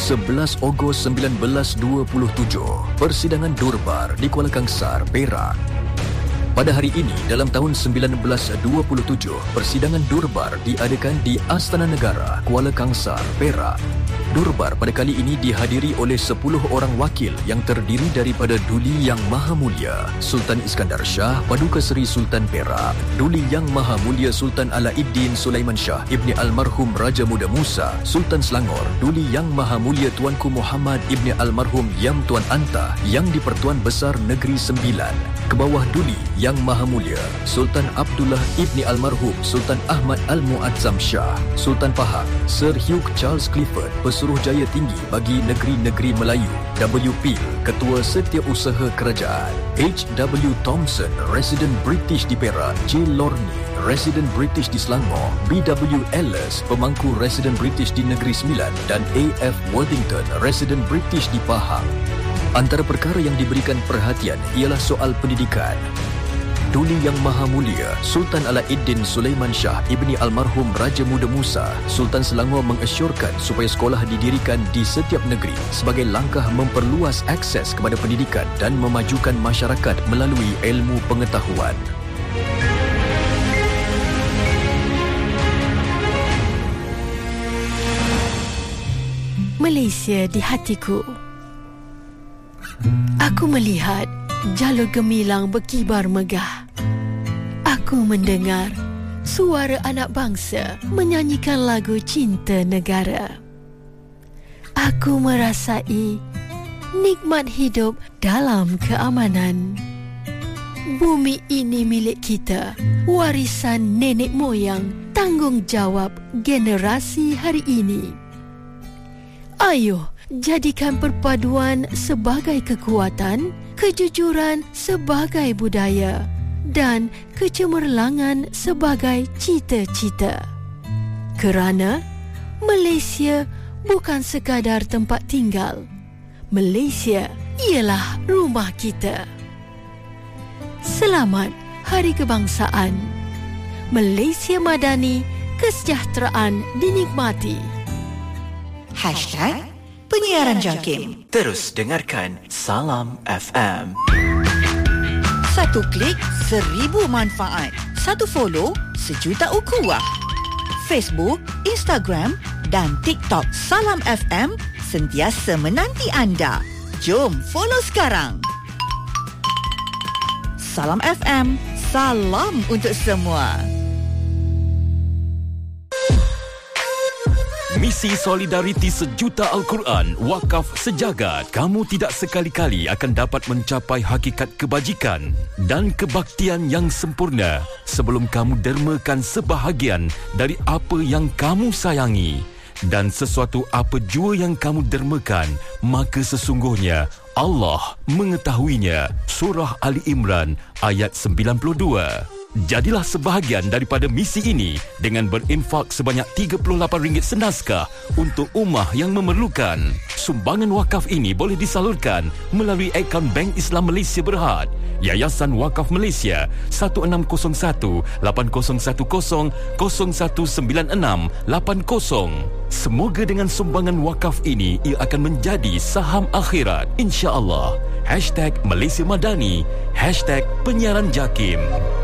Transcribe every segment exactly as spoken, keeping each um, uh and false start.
sebelas Ogos seribu sembilan ratus dua puluh tujuh, Persidangan Durbar di Kuala Kangsar, Perak. Pada hari ini, dalam tahun seribu sembilan ratus dua puluh tujuh, Persidangan Durbar diadakan di Astana Negara, Kuala Kangsar, Perak. Durbar pada kali ini dihadiri oleh sepuluh orang wakil yang terdiri daripada Duli Yang Maha Mulia Sultan Iskandar Shah Paduka Seri Sultan Perak, Duli Yang Maha Mulia Sultan Alauddin Sulaiman Shah Ibni Almarhum Raja Muda Musa Sultan Selangor, Duli Yang Maha Mulia Tuanku Muhammad Ibni Almarhum Yam Tuan Anta Yang di-Pertuan Besar Negeri Sembilan, ke bawah Duli Yang Maha Mulia Sultan Abdullah Ibni Almarhum Sultan Ahmad Al-Muazzam Shah Sultan Pahang, Sir Hugh Charles Clifford Pesuruhjaya Tinggi bagi Negeri-Negeri Melayu, W P Ketua Setiausaha Kerajaan, H W Thompson Resident British di Perak, J Lorne Resident British di Selangor, B W Ellis Pemangku Resident British di Negeri Sembilan dan A F Worthington Resident British di Pahang. Antara perkara yang diberikan perhatian ialah soal pendidikan. Duli Yang Maha Mulia Sultan Alauddin Sulaiman Shah Ibni Almarhum Raja Muda Musa Sultan Selangor mengesyorkan supaya sekolah didirikan di setiap negeri sebagai langkah memperluas akses kepada pendidikan dan memajukan masyarakat melalui ilmu pengetahuan. Malaysia di hatiku. Aku melihat jalur gemilang berkibar megah. Aku mendengar suara anak bangsa menyanyikan lagu cinta negara. Aku merasai nikmat hidup dalam keamanan. Bumi ini milik kita, warisan nenek moyang, tanggungjawab generasi hari ini. Ayuh, jadikan perpaduan sebagai kekuatan, kejujuran sebagai budaya dan kecemerlangan sebagai cita-cita. Kerana Malaysia bukan sekadar tempat tinggal. Malaysia ialah rumah kita. Selamat Hari Kebangsaan. Malaysia Madani, kesejahteraan dinikmati. Hashtag Penyiaran JAKIM. Terus dengarkan Salam F M. Satu klik, seribu manfaat. Satu follow, sejuta ukhuwah. Facebook, Instagram dan TikTok Salam F M sentiasa menanti anda. Jom follow sekarang. Salam F M, salam untuk semua. Misi Solidariti Sejuta Al-Quran Wakaf Sejagat. Kamu tidak sekali-kali akan dapat mencapai hakikat kebajikan dan kebaktian yang sempurna sebelum kamu dermakan sebahagian dari apa yang kamu sayangi. Dan sesuatu apa jua yang kamu dermakan, maka sesungguhnya Allah mengetahuinya. Surah Ali Imran ayat sembilan puluh dua. Jadilah sebahagian daripada misi ini dengan berinfak sebanyak tiga puluh lapan ringgit senaskah untuk ummah yang memerlukan. Sumbangan wakaf ini boleh disalurkan melalui akaun Bank Islam Malaysia Berhad, Yayasan Wakaf Malaysia satu enam kosong satu lapan kosong satu kosong kosong satu sembilan enam lapan kosong. Semoga dengan sumbangan wakaf ini ia akan menjadi saham akhirat, insya-Allah. Hashtag Malaysia Madani, Hashtag Penyiaran JAKIM.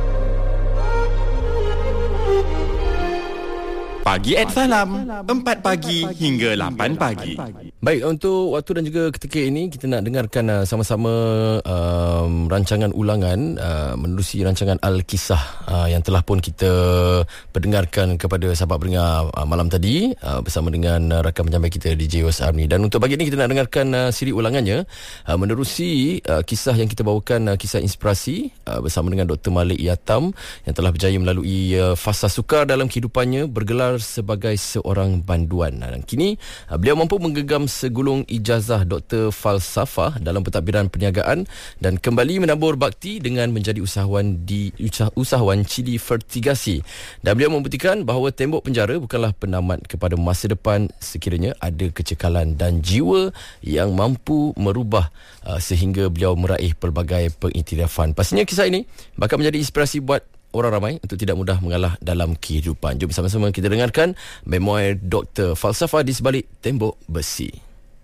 Pagi at Salam, empat pagi hingga lapan pagi. Baik, untuk waktu dan juga ketika ini kita nak dengarkan uh, sama-sama um, rancangan ulangan uh, menerusi rancangan Al-Kisah uh, yang telah pun kita perdengarkan kepada sahabat pendengar uh, malam tadi uh, bersama dengan uh, rakan penyampaian kita D J Yos Arni. Dan untuk pagi ini kita nak dengarkan uh, siri ulangannya uh, menerusi uh, kisah yang kita bawakan, uh, kisah inspirasi uh, bersama dengan Doktor Malik Yatam yang telah berjaya melalui uh, fasa sukar dalam kehidupannya, bergelar sebagai seorang banduan. Dan kini uh, beliau mampu menggegam segulung ijazah Doktor Falsafah dalam pentadbiran perniagaan dan kembali menabur bakti dengan menjadi usahawan di usah, usahawan Chili Fertigasi. Dan beliau membuktikan bahawa tembok penjara bukanlah penamat kepada masa depan sekiranya ada kecekalan dan jiwa yang mampu merubah uh, sehingga beliau meraih pelbagai pengiktirafan. Pastinya kisah ini bakal menjadi inspirasi buat orang ramai untuk tidak mudah mengalah dalam kehidupan. Jom sama-sama kita dengarkan memoir Doktor Falsafah di sebalik tembok besi.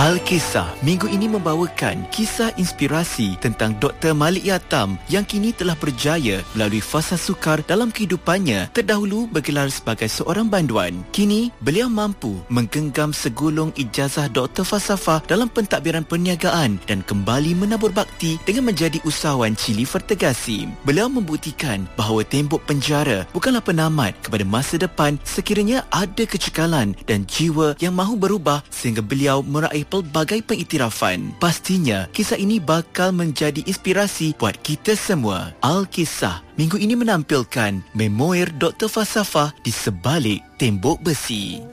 Al-Kisah minggu ini membawakan kisah inspirasi tentang Doktor Malik Yatam yang kini telah berjaya melalui fasa sukar dalam kehidupannya. Terdahulu bergelar sebagai seorang banduan. Kini, beliau mampu menggenggam segulung ijazah Doktor Falsafah dalam pentadbiran perniagaan dan kembali menabur bakti dengan menjadi usahawan Chili Vertegasi. Beliau membuktikan bahawa tembok penjara bukanlah penamat kepada masa depan sekiranya ada kecekalan dan jiwa yang mahu berubah sehingga beliau meraih pelbagai pengiktirafan. Pastinya, kisah ini bakal menjadi inspirasi buat kita semua. Al-Kisah minggu ini menampilkan memoir Doktor Falsafah di sebalik tembok besi.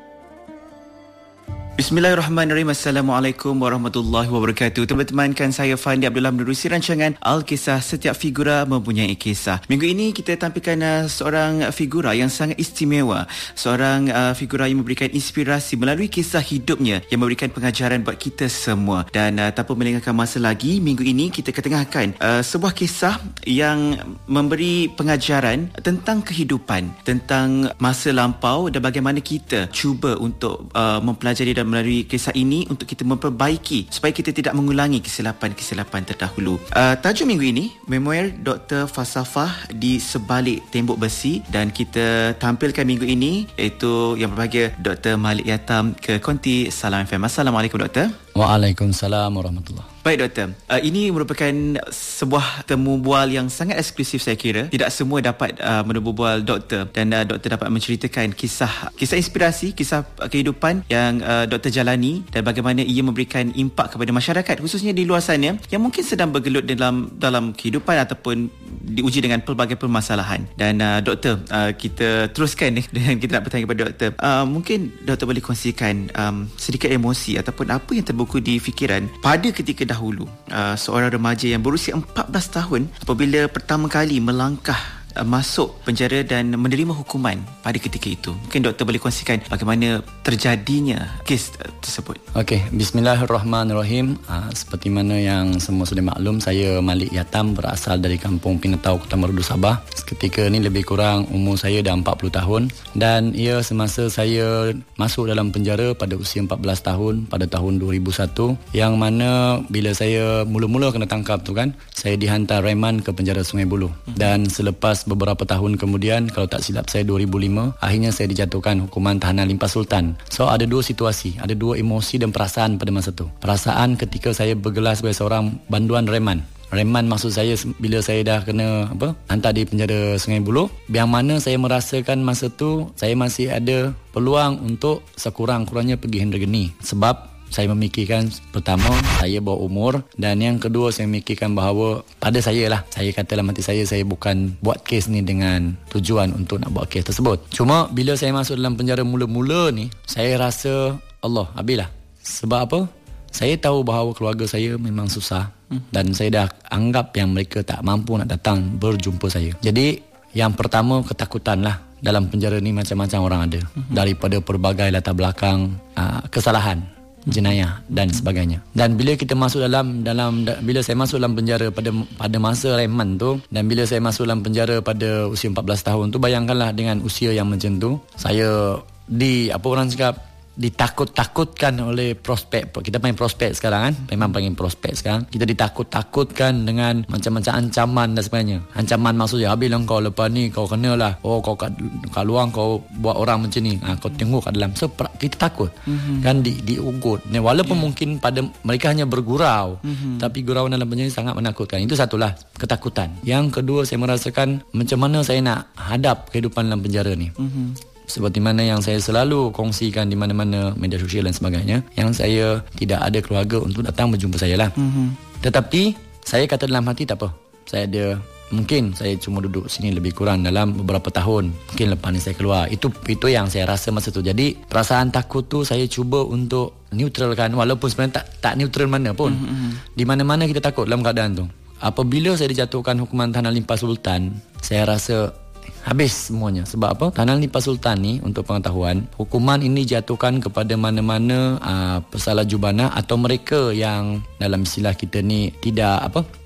Bismillahirrahmanirrahim. Assalamualaikum warahmatullahi wabarakatuh. Teman-teman, kan saya Fandi Abdullah menerusi rancangan Al-Kisah. Setiap figura mempunyai kisah. Minggu ini kita tampilkan uh, seorang figura yang sangat istimewa. Seorang uh, figura yang memberikan inspirasi melalui kisah hidupnya yang memberikan pengajaran buat kita semua. Dan uh, tanpa melengahkan masa lagi, minggu ini kita ketengahkan uh, sebuah kisah yang memberi pengajaran tentang kehidupan, tentang masa lampau dan bagaimana kita cuba untuk uh, mempelajari dan melalui kisah ini untuk kita memperbaiki supaya kita tidak mengulangi kesilapan-kesilapan terdahulu. Uh, tajuk minggu ini, memoir Doktor Falsafah di sebalik tembok besi, dan kita tampilkan minggu ini iaitu yang berbahagia Doktor Malik Yatam ke konti Salam F M. Assalamualaikum Doktor. Waalaikumsalam warahmatullahi. Baik Doktor, uh, ini merupakan sebuah temu bual yang sangat eksklusif saya kira. Tidak semua dapat uh, menemu bual Doktor, dan uh, Doktor dapat menceritakan kisah kisah inspirasi, kisah uh, kehidupan yang uh, Doktor jalani dan bagaimana ia memberikan impak kepada masyarakat khususnya di luar sana yang mungkin sedang bergelut dalam dalam kehidupan ataupun diuji dengan pelbagai permasalahan. Dan uh, Doktor, uh, kita teruskan ni dan kita nak bertanya kepada Doktor. Uh, mungkin Doktor boleh kongsikan um, sedikit emosi ataupun apa yang terbuku di fikiran pada ketika dahulu uh, seorang remaja yang berusia empat belas tahun apabila pertama kali melangkah uh, masuk penjara dan menerima hukuman pada ketika itu. Mungkin Doktor boleh kongsikan bagaimana terjadinya kes uh, tersebut. Okey, bismillahirrahmanirrahim. Uh, seperti mana yang semua sudah maklum, saya Malik Yatam, berasal dari kampung Pinetau, Kota Marudu, Sabah. Ketika ni lebih kurang umur saya dah empat puluh tahun, dan ia semasa saya masuk dalam penjara pada usia empat belas tahun pada tahun dua ribu satu, yang mana bila saya mula-mula kena tangkap tu kan, saya dihantar reman ke penjara Sungai Buloh. Dan selepas beberapa tahun kemudian, kalau tak silap saya dua ribu lima, akhirnya saya dijatuhkan hukuman tahanan limpah sultan. So ada dua situasi, ada dua emosi dan perasaan pada masa tu. Perasaan ketika saya bergelar sebagai seorang banduan reman. Reman maksud saya bila saya dah kena apa hantar di penjara Sungai Buloh, yang mana saya merasakan masa tu saya masih ada peluang untuk sekurang-kurangnya pergi Hendrageni. Sebab saya memikirkan, pertama, saya bawa umur, dan yang kedua saya memikirkan bahawa pada saya lah, saya kata dalam hati saya, saya bukan buat kes ni dengan tujuan untuk nak buat kes tersebut. Cuma bila saya masuk dalam penjara mula-mula ni, saya rasa Allah, habislah. Sebab apa? Saya tahu bahawa keluarga saya memang susah, dan saya dah anggap yang mereka tak mampu nak datang berjumpa saya. Jadi yang pertama, ketakutan lah. Dalam penjara ni macam-macam orang ada, daripada pelbagai latar belakang uh, kesalahan, jenayah dan sebagainya. Dan bila kita masuk dalam dalam bila saya masuk dalam penjara pada pada masa reman tu, dan bila saya masuk dalam penjara pada usia empat belas tahun tu, bayangkanlah dengan usia yang macam tu, saya di apa orang cakap ditakut-takutkan oleh prospek. Kita main prospek sekarang kan, memang panggil prospek sekarang. Kita ditakut-takutkan dengan macam-macam ancaman dan sebagainya. Ancaman maksudnya, habislah kau lepas ni kau kenalah, oh kau kat, kat luar kau buat orang macam ni, ha, kau tengok kat dalam. So kita takut mm-hmm. kan, di, diugut. Walaupun yeah. mungkin pada mereka hanya bergurau, mm-hmm. tapi gurauan dalam penjara sangat menakutkan. Itu satulah, ketakutan. Yang kedua, saya merasakan macam mana saya nak hadap kehidupan dalam penjara ni. Mm-hmm. Seperti mana yang saya selalu kongsikan di mana-mana media sosial dan sebagainya, yang saya tidak ada keluarga untuk datang berjumpa saya lah. Mm-hmm. Tetapi saya kata dalam hati, tak apa, saya ada, mungkin saya cuma duduk sini lebih kurang dalam beberapa tahun, mungkin lepas ni saya keluar. Itu itu yang saya rasa masa tu. Jadi perasaan takut tu saya cuba untuk neutralkan, walaupun sebenarnya tak, tak neutral mana pun. Mm-hmm. Di mana-mana kita takut dalam keadaan tu. Apabila saya dijatuhkan hukuman tahanan limpah sultan, saya rasa habis semuanya. Sebab apa? Tahanan limpah sultan ni, untuk pengetahuan, hukuman ini dijatuhkan kepada mana-mana uh, pesalah jubana atau mereka yang dalam istilah kita ni tidak apa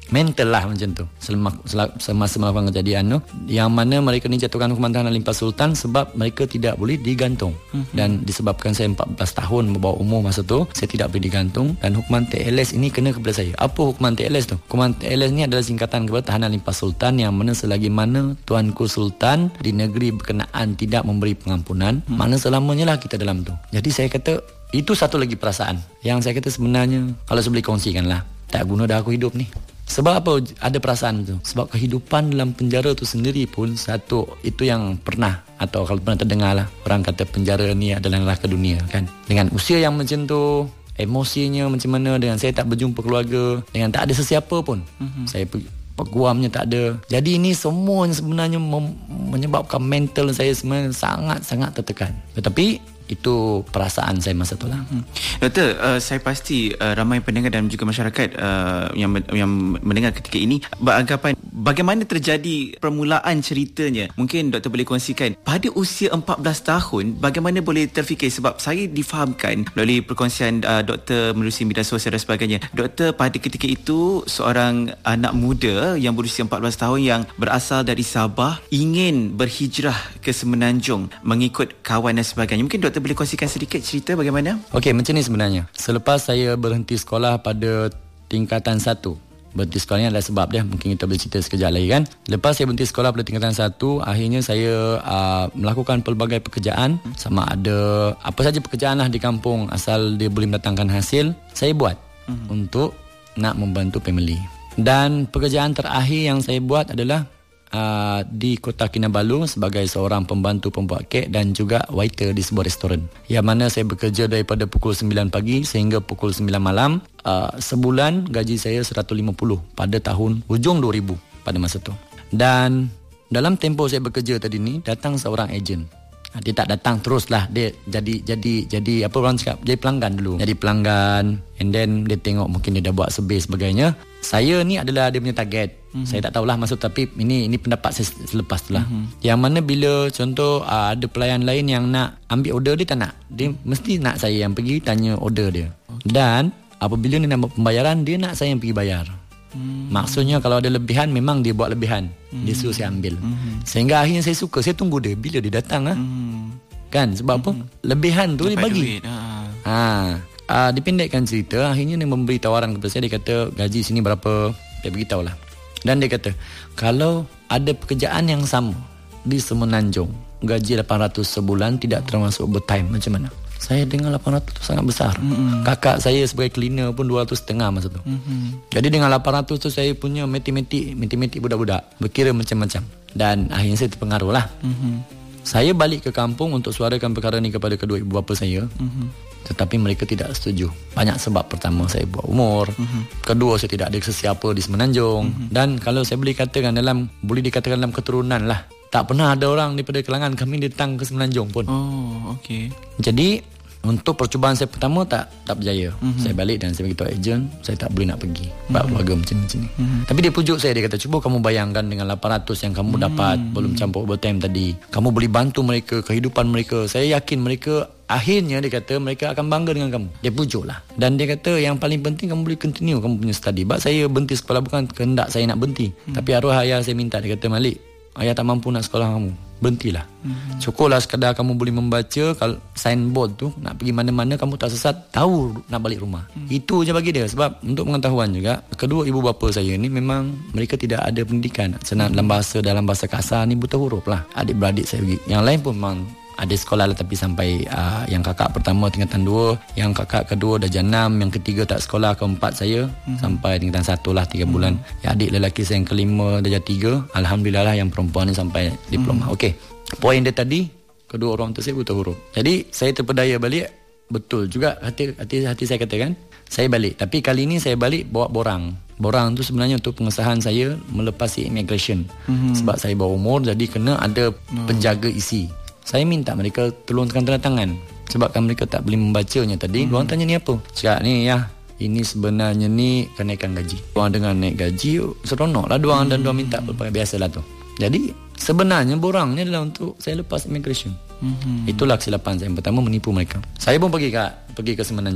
mental lah macam tu selama, semasa melakukan kejadian tu, yang mana mereka ni jatuhkan hukuman tahanan limpah sultan sebab mereka tidak boleh digantung. Mm-hmm. Dan disebabkan saya empat belas tahun membawa umur masa tu, saya tidak boleh digantung dan hukuman T L S ini kena kepada saya. Apa hukuman T L S tu? Hukuman T L S ni adalah singkatan kepada tahanan limpah sultan, yang mana selagi mana tuanku sultan di negeri berkenaan tidak memberi pengampunan, mm-hmm. mana selamanya lah kita dalam tu. Jadi saya kata itu satu lagi perasaan yang saya kata sebenarnya kalau saya boleh kongsikan lah, tak guna dah aku hidup ni. Sebab apa ada perasaan tu? Sebab kehidupan dalam penjara tu sendiri pun satu, itu yang pernah, atau kalau pernah terdengar lah, orang kata penjara ni adalah neraka dunia kan. Dengan usia yang macam tu, emosinya macam mana, dengan saya tak berjumpa keluarga, dengan tak ada sesiapa pun, mm-hmm. saya pergi peguamnya tak ada. Jadi ini semuanya sebenarnya mem- menyebabkan mental saya sebenarnya sangat-sangat tertekan. Tetapi itu perasaan saya masa tu lah. Hmm. Doktor, uh, saya pasti uh, ramai pendengar dan juga masyarakat uh, yang yang mendengar ketika ini beranggapan bagaimana terjadi permulaan ceritanya. Mungkin doktor boleh kongsikan pada usia empat belas tahun bagaimana boleh terfikir, sebab saya difahamkan melalui perkongsian uh, doktor menerusi media sosial dan sebagainya. Doktor pada ketika itu seorang anak muda yang berusia empat belas tahun yang berasal dari Sabah ingin berhijrah ke Semenanjung mengikut kawan dan sebagainya. Mungkin doktor boleh kongsikan sedikit cerita bagaimana? Okey, macam ni sebenarnya. Selepas saya berhenti sekolah pada tingkatan satu, berhenti sekolah ni adalah sebab dia, mungkin kita boleh cerita sekejap lagi kan. Lepas saya berhenti sekolah pada tingkatan satu, akhirnya saya uh, melakukan pelbagai pekerjaan, sama ada apa saja pekerjaan lah di kampung asal dia boleh mendatangkan hasil, saya buat hmm. untuk nak membantu family. Dan pekerjaan terakhir yang saya buat adalah Uh, di Kota Kinabalu sebagai seorang pembantu pembuat kek dan juga waiter di sebuah restoran, yang mana saya bekerja daripada pukul sembilan pagi sehingga pukul sembilan malam. uh, Sebulan gaji saya seratus lima puluh pada tahun hujung dua ribu pada masa tu. Dan dalam tempoh saya bekerja tadi ni, datang seorang ejen. Dia tak datang teruslah, dia jadi jadi jadi apa orang cakap, jadi pelanggan dulu. Jadi pelanggan, and then dia tengok mungkin dia dah buat sebel sebagainya. Saya ni adalah dia punya target. Mm-hmm. Saya tak tahulah maksud, tapi ini ini pendapat saya selepas tu lah. Mm-hmm. Yang mana bila contoh uh, ada pelayan lain yang nak ambil order, dia tak nak. Dia mesti nak saya yang pergi tanya order dia. Okay. Dan apabila dia nak buat pembayaran, dia nak saya yang pergi bayar. Hmm. Maksudnya kalau ada lebihan, memang dia buat lebihan, hmm. dia suruh saya ambil. hmm. Sehingga akhirnya saya suka, saya tunggu dia bila dia datang. hmm. Kan sebab hmm. apa, lebihan tu dapat dia bagi duit, ha. Ha. Uh, dipendekkan cerita, akhirnya dia memberi tawaran kepada saya. Dia kata gaji sini berapa, dia beritahu lah. Dan dia kata kalau ada pekerjaan yang sama di Semenanjung, gaji lapan ratus sebulan tidak termasuk overtime, macam mana? Saya dengar lapan ratus tu sangat besar. Mm-hmm. Kakak saya sebagai cleaner pun dua ratus setengah masa tu. Mm-hmm. Jadi dengan lapan ratus tu saya punya matematik, matematik budak-budak, berkira macam-macam. Dan akhirnya saya terpengaruh lah. Mm-hmm. Saya balik ke kampung untuk suarakan perkara ni kepada kedua ibu bapa saya. Mm-hmm. Tetapi mereka tidak setuju. Banyak sebab. Pertama, saya buat umur. Mm-hmm. Kedua, saya tidak ada sesiapa di Semenanjung. Mm-hmm. Dan kalau saya boleh katakan dalam, boleh dikatakan dalam keturunan lah, tak pernah ada orang daripada kalangan kami datang ke Semenanjung pun. Oh, okey. Jadi untuk percubaan saya pertama tak tak berjaya. Mm-hmm. Saya balik dan saya beritahu ejen, saya tak boleh nak pergi sebab mm-hmm. keluarga macam-macam ni. Mm-hmm. Tapi dia pujuk saya, dia kata cuba kamu bayangkan dengan lapan ratus yang kamu mm-hmm. dapat belum campur overtime tadi, kamu boleh bantu mereka, kehidupan mereka. Saya yakin mereka akhirnya, dia kata mereka akan bangga dengan kamu. Dia pujuk lah. Dan dia kata yang paling penting kamu boleh continue kamu punya study. Sebab saya berhenti sekolah bukan kehendak saya nak berhenti. Mm-hmm. Tapi arwah ayah saya minta, dia kata Malik, ayah tak mampu nak sekolah kamu, berhentilah. Mm-hmm. Syukurlah sekadar kamu boleh membaca, kalau signboard tu nak pergi mana-mana kamu tak sesat, tahu nak balik rumah. Mm-hmm. Itu je bagi dia. Sebab untuk pengetahuan juga, kedua ibu bapa saya ni memang mereka tidak ada pendidikan. Senang mm-hmm. dalam bahasa dalam bahasa kasar ni buta huruf lah. Adik-beradik saya pergi, yang lain pun memang ada sekolah lah, tapi sampai uh, yang kakak pertama tingkatan dua, yang kakak kedua dah jenam, yang ketiga tak sekolah, keempat saya mm-hmm. sampai tingkatan satu lah tiga mm-hmm. bulan. Yang adik lelaki saya yang kelima darjah tiga, alhamdulillah lah yang perempuan ni sampai diploma. Mm-hmm. Okey, poin dia tadi, kedua orang tu saya buta huruf. Jadi saya terpedaya balik, betul juga hati hati hati saya katakan, saya balik. Tapi kali ni saya balik bawa borang. Borang tu sebenarnya untuk pengesahan saya melepasi immigration. Mm-hmm. Sebab saya bawa umur, jadi kena ada mm. penjaga isi. Saya minta mereka tolongkan tanda tangan sebabkan mereka tak boleh membacanya tadi. Hmm. Diorang tanya ni apa? Cakap ni ya, ini sebenarnya ni kenaikan gaji. Diorang dengan naik gaji, seronok lah diorang hmm. dan diorang minta berbagai biasalah tu. Jadi sebenarnya borang ni adalah untuk saya lepas immigration. Hmm. Itulah kesilapan saya yang pertama, menipu mereka. Saya pun pergi ke pergi ke Semenanjung.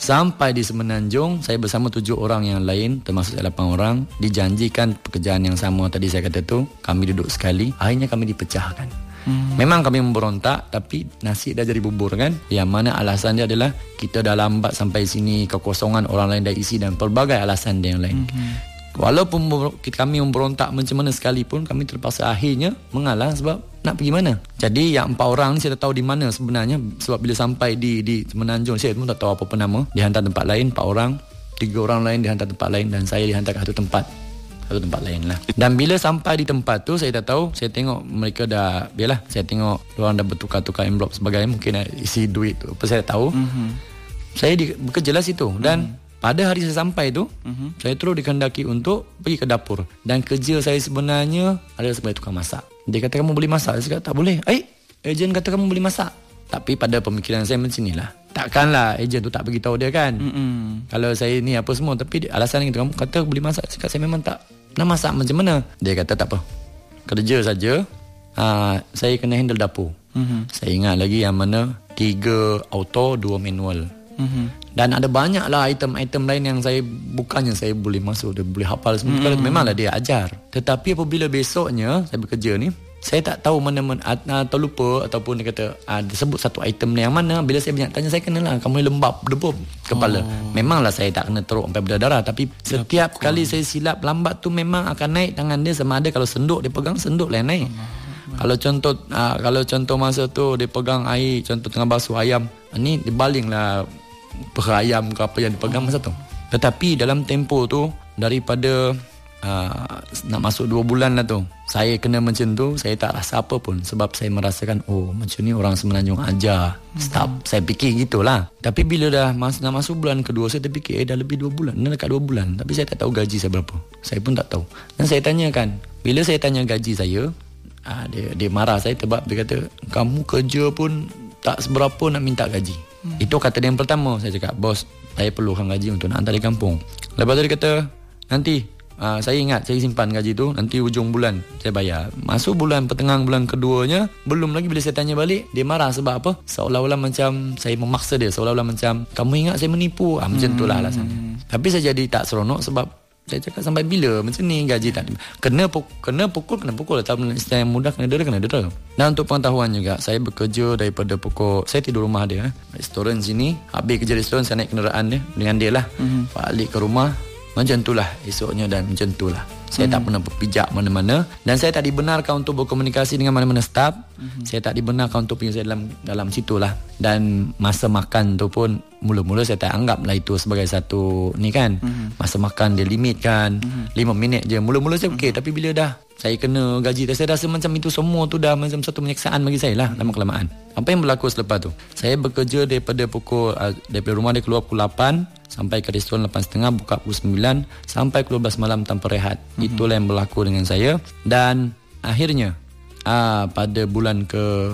Sampai di Semenanjung, saya bersama tujuh orang yang lain, termasuk saya lapan orang, dijanjikan pekerjaan yang sama tadi saya kata tu. Kami duduk sekali, akhirnya kami dipecahkan. Hmm. Memang kami memberontak, tapi nasi dah jadi bubur kan. Yang mana alasan dia adalah kita dah lambat sampai sini, kekosongan orang lain dah isi dan pelbagai alasan dia yang lain. Hmm. Walaupun kami memberontak macam mana sekalipun, kami terpaksa akhirnya mengalah sebab nak pergi mana. Jadi yang empat orang ni saya tak tahu di mana sebenarnya, sebab bila sampai di di Semenanjung saya pun tak tahu apa-apa nama. Dihantar tempat lain, empat orang, tiga orang lain dihantar tempat lain dan saya dihantar ke satu tempat. Satu tempat lain lah. Dan bila sampai di tempat tu saya tak tahu, saya tengok mereka dah, biarlah, saya tengok orang dah bertukar-tukar envelope sebagainya, mungkin isi duit tu apa saya tak tahu. Mm-hmm. Saya di, bekerja lah situ dan mm-hmm. pada hari saya sampai tu, uh-huh. saya terus dikehendaki untuk pergi ke dapur. Dan kerja saya sebenarnya adalah sebagai tukang masak. Dia kata, kamu boleh masak? Saya kata, tak boleh. Eh, ejen kata kamu boleh masak. Tapi pada pemikiran saya macam inilah. Takkanlah ejen tu tak beritahu dia kan. Uh-uh. Kalau saya ni apa semua. Tapi alasan itu, kamu kata boleh masak. Saya kata, saya memang tak nak masak macam mana. Dia kata, tak apa. Kerja saja. Uh, saya kena handle dapur. Uh-huh. Saya ingat lagi yang mana tiga auto, dua manual. Uh-huh. Dan ada banyaklah item-item lain yang saya bukannya saya boleh masuk, dia boleh hafal semua. Mm-hmm. Memanglah dia ajar. Tetapi apabila besoknya saya bekerja ni, saya tak tahu mana-mana atau lupa ataupun dia kata ah, dia sebut satu item ni yang mana. Bila saya banyak tanya, saya kenalah kamu lembab debub kepala. Oh. Memanglah saya tak kena teruk sampai berdarah, tapi setiap Lapuk. kali saya silap lambat tu memang akan naik tangan dia, sama ada kalau senduk dia pegang, senduk lah naik. Oh. Kalau contoh ah, kalau contoh masa tu dia pegang air, contoh tengah basuh ayam, ni dia balinglah perayam ke apa yang dipegang masa tu. Tetapi dalam tempoh tu, daripada uh, nak masuk dua bulan lah tu, saya kena macam tu, saya tak rasa apa pun. Sebab saya merasakan, oh macam ni orang Semenanjung ajar. Stop. Hmm. Saya fikir gitulah. Tapi bila dah mas- nak masuk bulan kedua, saya terfikir, eh dah lebih dua bulan, dah dekat dua bulan. Tapi saya tak tahu gaji saya berapa. Saya pun tak tahu. Dan saya tanyakan, bila saya tanya gaji saya, uh, dia, dia marah saya sebab dia kata, kamu kerja pun tak seberapa nak minta gaji. Hmm. Itu kata dia yang pertama. Saya cakap, bos, saya perlukan gaji untuk nak hantar di kampung. Lepas tu dia kata, nanti uh, saya ingat saya simpan gaji tu, nanti hujung bulan saya bayar. Masuk bulan pertengahan bulan keduanya, belum lagi bila saya tanya balik, dia marah sebab apa? Seolah-olah macam saya memaksa dia, seolah-olah macam kamu ingat saya menipu. ah, Macam hmm. itulah alasannya. Tapi saya jadi tak seronok sebab saya cakap, sampai bila macam ni gaji tak kena pukul, kena pukul kena pukul atau istilah yang mudah kena dera kena dera. Dan untuk pengetahuan juga, saya bekerja daripada pukul, saya tidur rumah dia, restoran sini, habis kerja restoran saya naik kenderaan dia dengan dia lah, mm-hmm. balik ke rumah, macam itulah esoknya dan macam itulah. Saya hmm. tak pernah berpijak mana-mana dan saya tak dibenarkan untuk berkomunikasi dengan mana-mana staff. Hmm. Saya tak dibenarkan untuk pergi dalam dalam situlah. Dan masa makan tu pun mula-mula saya tak anggaplah itu sebagai satu ni kan. Hmm. Masa makan dia limit kan. Hmm. lima minit je. Mula-mula saya okey, hmm. tapi bila dah saya kena gaji, saya rasa macam itu semua tu dah macam satu penyeksaan bagi saya lah, lama kelamaan. Apa yang berlaku selepas tu? Saya bekerja daripada pukul daripada rumah dia keluar pukul lapan sampai ke restoran lapan tiga puluh, buka pukul sembilan sampai dua belas malam tanpa rehat. Mm-hmm. Itulah yang berlaku dengan saya. Dan akhirnya aa, pada bulan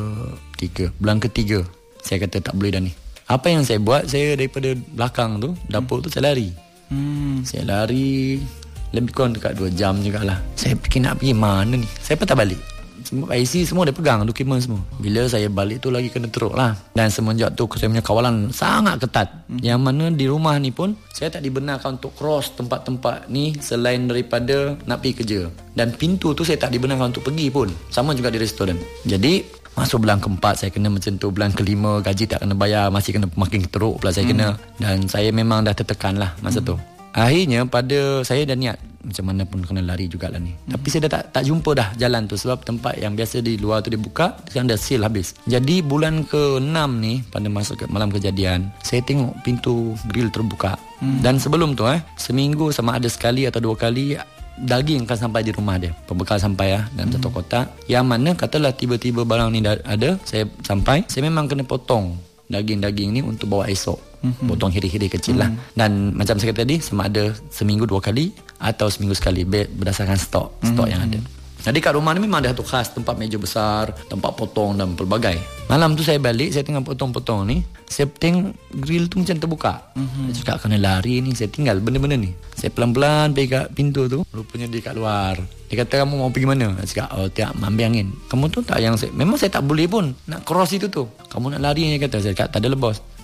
ketiga, bulan ketiga saya kata tak boleh dah ni. Apa yang saya buat, saya daripada belakang tu, dapur tu saya lari. Hmm. Saya lari lebih kurang dekat dua jam jugalah. Saya fikir nak pergi mana ni. Saya patah balik. Semua I C semua dia pegang, dokumen semua. Bila saya balik tu lagi kena teruk lah. Dan semenjak tu saya punya kawalan sangat ketat. Hmm. Yang mana di rumah ni pun saya tak dibenarkan untuk cross tempat-tempat ni selain daripada nak pergi kerja. Dan pintu tu saya tak dibenarkan untuk pergi pun. Sama juga di restoran. Jadi masuk bulan keempat saya kena macam tu. Bulan kelima gaji tak kena bayar, masih kena makin teruk pula saya hmm. kena. Dan saya memang dah tertekan lah masa hmm. tu. Akhirnya pada saya dah niat macam mana pun kena lari jugalah ni. Hmm. Tapi saya dah tak, tak jumpa dah jalan tu. Sebab tempat yang biasa di luar tu dia buka, sekarang dah seal habis. Jadi bulan ke enam ni, pada masa ke malam kejadian, saya tengok pintu grill terbuka. Hmm. Dan sebelum tu eh seminggu sama ada sekali atau dua kali daging akan sampai di rumah dia. Pembekal sampai lah dalam hmm. satu kotak. Yang mana katalah tiba-tiba barang ni dah ada, saya sampai, saya memang kena potong daging-daging ni untuk bawa esok. Mm-hmm. Potong hiri-hiri kecil lah. Mm-hmm. Dan macam saya kata tadi, sama ada seminggu dua kali atau seminggu sekali berdasarkan stok mm-hmm. stok yang ada. Jadi kat rumah ni memang ada satu khas, tempat meja besar, tempat potong dan pelbagai. Malam tu saya balik, saya tengah potong-potong ni, saya tengok grill tu macam terbuka. Mm-hmm. Saya cakap kena lari ni, saya tinggal benda-benda ni. Saya pelan-pelan pergi kat pintu tu, rupanya dia kat luar. Dia kata, kamu mau pergi mana? Saya cakap, oh tiap ambil angin. Kamu tu tak yang saya, memang saya tak boleh pun nak cross itu tu. Kamu nak lari, dia kata. Saya cakap, tak ada lah bos.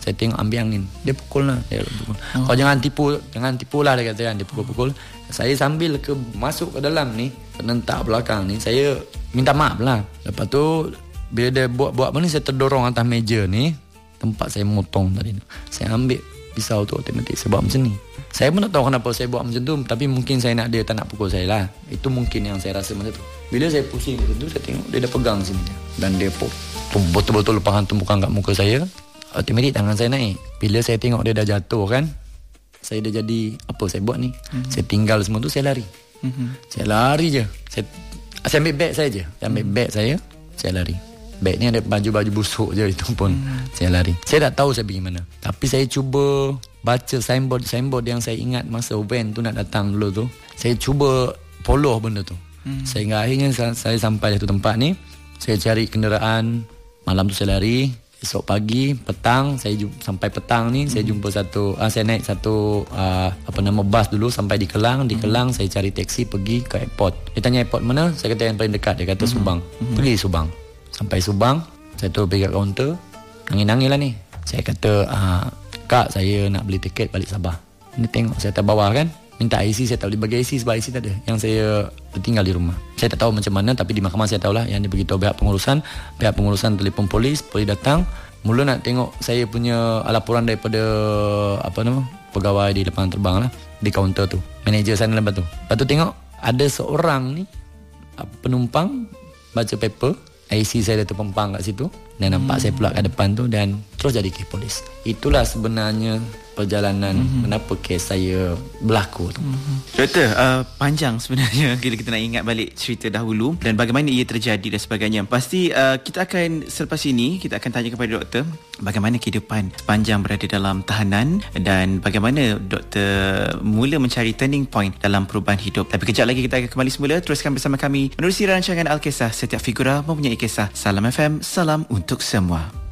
Saya tengok ambil angin. Dia pukul lah. Dia pukul. Oh. Kau jangan tipu, jangan tipu lah dia kata kan. Dia pukul-pukul. Saya sambil ke masuk ke dalam ni, penentak belakang ni, saya minta maaf lah. Lepas tu bila dia buat-buat apa ni, saya terdorong atas meja ni, tempat saya motong tadi. Saya ambil pisau tu otomatik saya buat macam ni. Saya pun tak tahu kenapa saya buat macam tu, tapi mungkin saya nak dia tak nak pukul saya lah. Itu mungkin yang saya rasa macam tu. Bila saya pusing macam tu, saya tengok dia dah pegang sini dan dia pop, betul-betul lepas tumpukan kat muka saya. Otomatik tangan saya naik. Bila saya tengok dia dah jatuh kan, saya dah jadi apa saya buat ni? Mm-hmm. Saya tinggal semua tu, saya lari. Mm-hmm. Saya lari je. Saya saya ambil beg saya je. Saya ambil mm-hmm. beg saya, saya lari. Beg ni ada baju-baju busuk je, itu pun mm-hmm. saya lari. Saya tak tahu saya pergi mana. Tapi saya cuba baca signboard signboard yang saya ingat masa van tu nak datang dulu tu. Saya cuba follow benda tu. Hmm. Sehingga akhirnya saya, saya sampai satu tempat ni. Saya cari kenderaan. Malam tu saya lari. Esok pagi, petang, saya jumpa, sampai petang ni hmm. saya jumpa satu uh, saya naik satu uh, apa nama bas dulu sampai di Kelang. Di hmm. Kelang saya cari teksi pergi ke airport. Dia tanya airport mana? Saya kata yang paling dekat. Dia kata hmm. Subang. Hmm. Pergi Subang. Sampai Subang, saya terus pergi kat kaunter. Nangis-nangis lah ni. Saya kata uh, Kak, saya nak beli tiket balik Sabah. Ni tengok saya tak bawa kan. Minta I C, saya tak boleh bagi I C sebab I C tak ada. Yang saya tinggal di rumah. Saya tak tahu macam mana, tapi di mahkamah saya tahulah. Yang dia beritahu pihak pengurusan. Pihak pengurusan telefon polis, polis datang. Mula nak tengok saya punya laporan daripada apa nama pegawai di lapangan terbang lah, di kaunter tu, manager sana lepas tu. Lepas tu tengok ada seorang ni penumpang baca paper, I C saya dah terpampang kat situ. Dan nampak hmm. saya pula kat depan tu. Dan terus jadi kes polis. Itulah sebenarnya perjalanan mm-hmm. kenapa kes saya berlaku tu. Mm-hmm. Doktor, uh, panjang sebenarnya bila kita nak ingat balik cerita dahulu dan bagaimana ia terjadi dan sebagainya. Pasti uh, kita akan selepas ini kita akan tanya kepada doktor bagaimana kehidupan sepanjang berada dalam tahanan dan bagaimana doktor mula mencari turning point dalam perubahan hidup. Tapi kejap lagi kita akan kembali semula. Teruskan bersama kami menerusi rancangan Al-Kisah. Setiap figura mempunyai kisah. Salam F M, salam untuk semua.